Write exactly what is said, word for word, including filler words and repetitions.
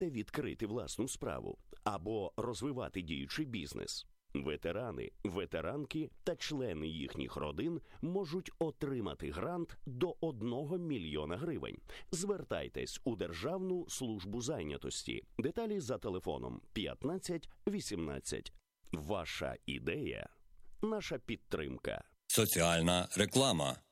відкрити власну справу або розвивати діючий бізнес. Ветерани, ветеранки та члени їхніх родин можуть отримати грант до одного мільйона гривень. Звертайтесь у Державну службу зайнятості. Деталі за телефоном п'ятнадцять вісімнадцять. Ваша ідея – наша підтримка. Соціальна реклама.